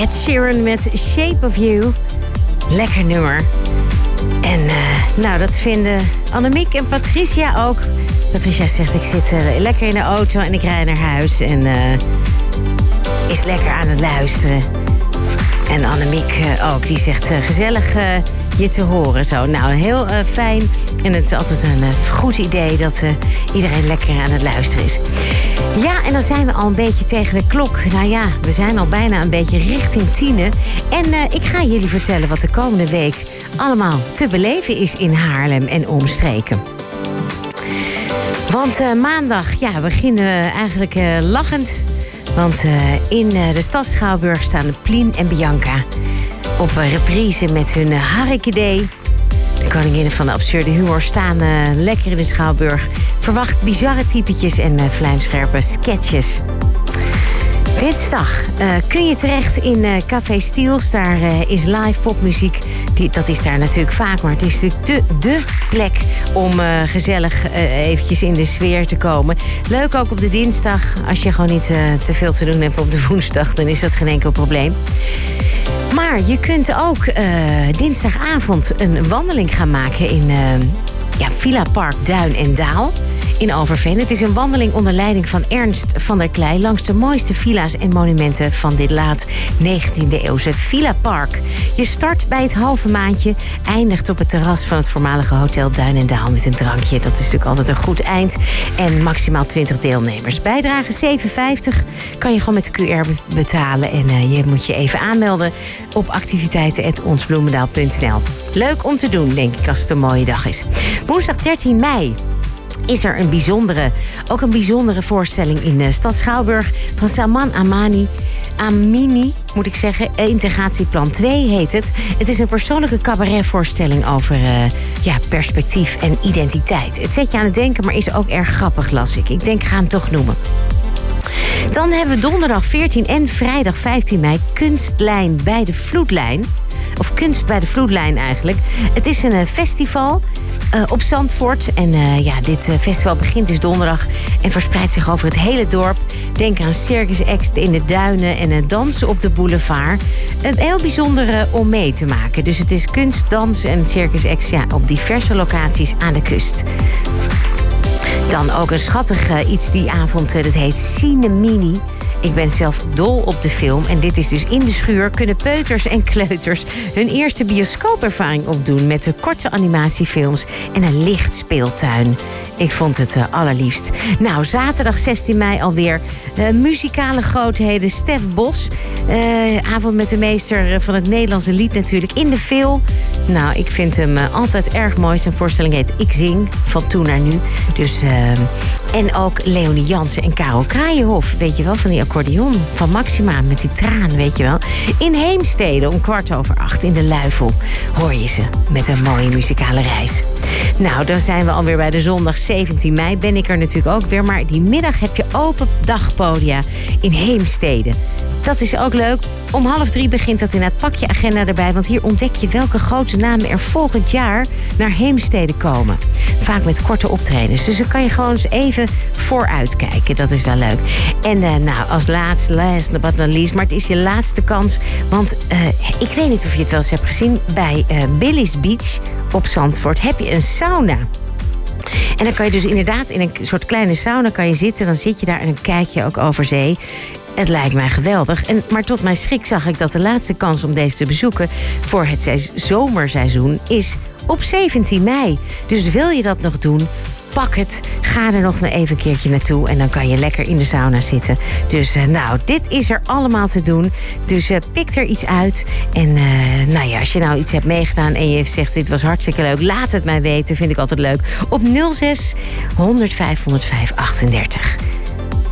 Ed Sheeran met Shape of You. Lekker nummer. En dat vinden Annemiek en Patricia ook. Patricia zegt, ik zit lekker in de auto en ik rij naar huis. En is lekker aan het luisteren. En Annemiek ook, die zegt gezellig je te horen zo. Nou, heel fijn. En het is altijd een goed idee dat iedereen lekker aan het luisteren is. Ja, en dan zijn we al een beetje tegen de klok. Nou ja, we zijn al bijna een beetje richting 10. En ik ga jullie vertellen wat de komende week allemaal te beleven is in Haarlem en omstreken. Want maandag, ja, beginnen we eigenlijk lachend. Want in de stad Schouwburg staan Plien en Bianca op reprise met hun Harikidee. De koninginnen van de absurde humor staan lekker in de Schouwburg. Verwacht bizarre typetjes en vlijmscherpe sketches. Dinsdag kun je terecht in Café Stiels. Daar is live popmuziek. Dat is daar natuurlijk vaak, maar het is natuurlijk de plek om gezellig eventjes in de sfeer te komen. Leuk ook op de dinsdag. Als je gewoon niet te veel te doen hebt op de woensdag, dan is dat geen enkel probleem. Maar je kunt ook dinsdagavond een wandeling gaan maken in Villa Park Duin en Daal in Overveen. Het is een wandeling onder leiding van Ernst van der Klei langs de mooiste villa's en monumenten van dit laat 19e eeuwse Villa Park. Je start bij het halve maandje, eindigt op het terras van het voormalige Hotel Duin en Daal met een drankje. Dat is natuurlijk altijd een goed eind. En maximaal 20 deelnemers. Bijdrage €7,50 kan je gewoon met de QR betalen. En je moet je even aanmelden op activiteiten@onsbloemendaal.nl. Leuk om te doen, denk ik, als het een mooie dag is. Woensdag 13 mei is er een bijzondere voorstelling in Stad Schouwburg van Salman Amini, moet ik zeggen. Integratieplan 2 heet het. Het is een persoonlijke cabaretvoorstelling over perspectief en identiteit. Het zet je aan het denken, maar is ook erg grappig, las ik. Ik denk, ik ga hem toch noemen. Dan hebben we donderdag 14 en vrijdag 15 mei Kunstlijn bij de Vloedlijn. Of Kunst bij de Vloedlijn eigenlijk. Het is een festival op Zandvoort. En dit festival begint dus donderdag en verspreidt zich over het hele dorp. Denk aan Circus X in de duinen en het dansen op de boulevard. Een heel bijzonder om mee te maken. Dus het is kunst, dans en Circus X op diverse locaties aan de kust. Dan ook een schattig iets die avond, dat heet Cinemini. Ik ben zelf dol op de film en dit is dus in de schuur. Kunnen peuters en kleuters hun eerste bioscoopervaring opdoen met de korte animatiefilms en een lichtspeeltuin. Ik vond het allerliefst. Nou, zaterdag 16 mei alweer muzikale grootheden. Stef Bos, avond met de meester van het Nederlandse lied natuurlijk in de Veel. Nou, ik vind hem altijd erg mooi. Zijn voorstelling heet Ik Zing, van toen naar nu. Dus, en ook Leonie Jansen en Karel Kraaienhof. Weet je wel, van die accordeon van Maxima met die traan, weet je wel. In Heemstede om 7:15 in de Luifel hoor je ze met een mooie muzikale reis. Nou, dan zijn we alweer bij de zondag 17 mei. Ben ik er natuurlijk ook weer. Maar die middag heb je open dagpodia in Heemstede. Dat is ook leuk. Om 2:30 begint dat inderdaad. Pak je agenda erbij, want hier ontdek je welke grote namen er volgend jaar naar Heemstede komen. Vaak met korte optredens. Dus dan kan je gewoon eens even vooruit kijken. Dat is wel leuk. En als laatste, last but not least, maar het is je laatste kans. Want ik weet niet of je het wel eens hebt gezien. Bij Billy's Beach op Zandvoort heb je een sauna. En dan kan je dus inderdaad in een soort kleine sauna kan je zitten. Dan zit je daar en dan kijk je ook over zee. Het lijkt mij geweldig. Maar tot mijn schrik zag ik dat de laatste kans om deze te bezoeken voor het zomerseizoen is op 17 mei. Dus wil je dat nog doen, pak het. Ga er nog even een keertje naartoe en dan kan je lekker in de sauna zitten. Dus dit is er allemaal te doen. Dus pik er iets uit. En als je nou iets hebt meegedaan en je zegt dit was hartstikke leuk, laat het mij weten. Vind ik altijd leuk. Op 06 105 105 38.